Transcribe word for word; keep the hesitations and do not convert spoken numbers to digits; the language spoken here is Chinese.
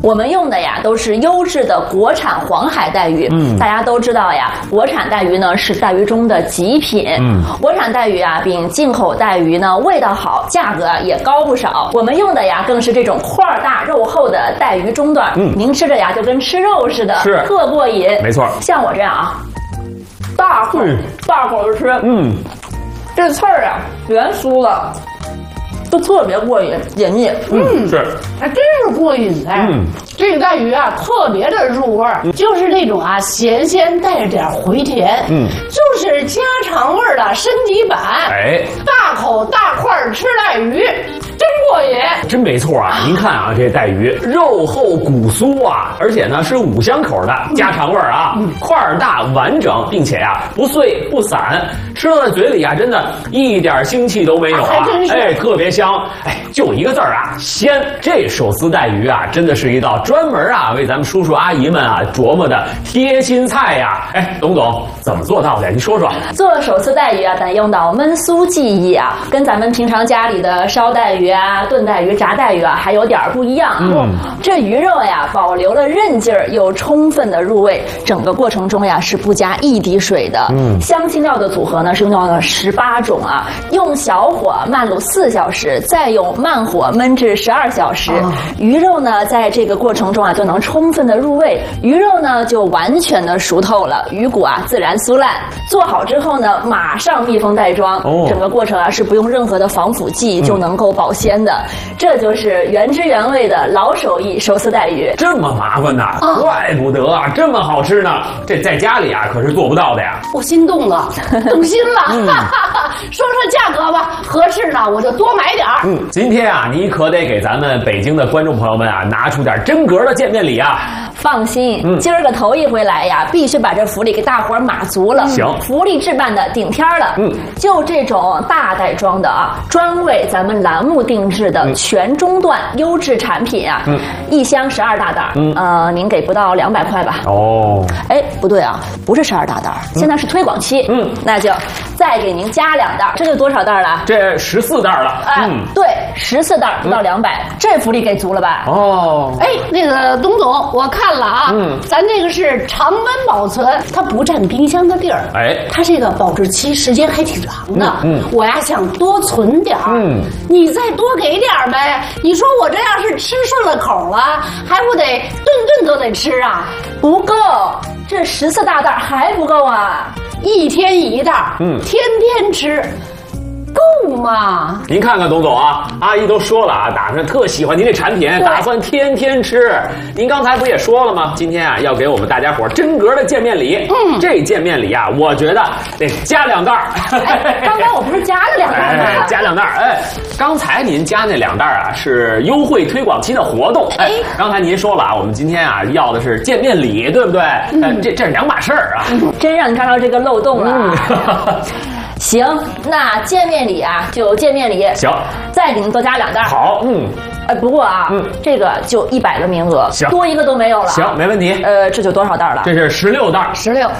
我们用的呀都是优质的国产黄海带鱼。嗯，大家都知道呀，国产带鱼呢是带鱼中的极品。嗯，国产带鱼啊比进口带鱼呢味道好，价格也高不少。我们用的呀更是这种块儿大肉厚的带鱼中段。嗯，您吃着呀就跟吃肉似的， 是特过瘾。 没错， 像我这样啊，大口、嗯、大口的吃，嗯，这刺儿啊圆酥了。都特别过瘾，解腻。 嗯，是， 还真是过瘾哎。嗯，这个带鱼啊，特别的入味儿，嗯、就是那种啊咸鲜带着点回甜。嗯，就是家常味儿的升级版。 哎， 大口大块吃带鱼，真过瘾。 真没错啊！您看啊，这带鱼肉厚骨酥啊，而且呢是五香口的家常味儿啊，嗯、块儿大完整，并且呀、啊、不碎不散，吃到在嘴里啊，真的一点腥气都没有啊！哎，特别香。哎，就一个字儿啊，鲜！这手撕带鱼啊，真的是一道专门啊为咱们叔叔阿姨们啊琢磨的贴心菜呀！哎，董总怎么做到的？您说说。 做手撕带鱼啊，得用到焖酥技艺啊，跟咱们平常家里的烧带鱼啊、炖带鱼、炸带鱼啊还有点不一样。嗯，这鱼肉呀保留了韧劲儿，又充分的入味，整个过程中呀是不加一滴水的。嗯，香辛料的组合呢是用到了十八种啊，用小火慢卤四小时。再用慢火焖至十二小时，哦、鱼肉呢，在这个过程中啊，就能充分的入味，鱼肉呢就完全的熟透了，鱼骨啊自然酥烂。做好之后呢，马上密封袋装，哦、整个过程啊是不用任何的防腐剂就能够保鲜的，嗯、这就是原汁原味的老手艺手撕带鱼。 这么麻烦呐，哦、怪不得啊，这么好吃呢，这在家里啊可是做不到的呀。 我心动了，动心了，嗯、说说价格吧，合适呢我就多买点。 嗯，今天啊，你可得给咱们北京的观众朋友们啊，拿出点真格的见面礼啊！ 放心，嗯，今儿个头一回来呀，必须把这福利给大伙儿码足了。 行， 福利置办的顶天了。嗯，就这种大袋装的啊，专为咱们栏目定制的全中段优质产品啊，嗯，一箱十二大袋，嗯，呃，您给不到两百块吧？ 哦， 哎，不对啊，不是十二大袋，现在是推广期，嗯，那就再给您加两袋，这就多少袋了？ 这十四袋了。 哎，嗯，对，十四袋不到两百，这福利给足了吧？ 哦， 哎，那个董总，我看了啊，嗯，咱这个是常温保存，它不占冰箱的地儿，哎，它这个保质期时间还挺长的。嗯，嗯我呀想多存点儿，嗯，你再多给点儿呗。你说我这要是吃顺了口了，还不得顿顿都得吃啊？ 不够，这十四大袋还不够啊！ 一天一袋，嗯，天天吃。够吗？ 您看看董总啊，阿姨都说了啊，打算特喜欢您这产品，打算天天吃。您刚才不也说了吗？今天啊，要给我们大家伙真格的见面礼。嗯，这见面礼啊，我觉得得加两袋。 哎，刚刚我不是加了两袋吗？ 哎、加两袋。哎，刚才您加那两袋啊，是优惠推广期的活动。哎，刚才您说了啊，我们今天啊要的是见面礼，对不对？嗯、呃，这这是两码事儿啊。 真让你看到这个漏洞了。嗯行，那见面礼啊，就见面礼。 行， 再给您多加两袋。 好，嗯。 哎，不过啊，嗯，这个就一百个名额， 行， 多一个都没有了。 行，没问题。 呃，这就多少袋了？ 这是十六袋， 十六。